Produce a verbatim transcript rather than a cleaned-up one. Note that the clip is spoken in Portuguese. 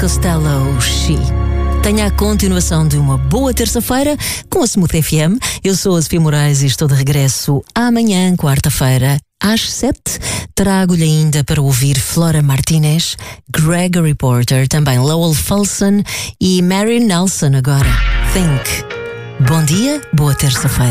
Costello, She. Tenha a continuação de uma boa terça-feira com a Smooth F M. Eu sou a Sofia Moraes e estou de regresso amanhã, quarta-feira, às sete. Trago-lhe ainda para ouvir Flora Martinez, Gregory Porter, também Lowell Fulson e Mary Nelson agora. Think. Bom dia, boa terça-feira.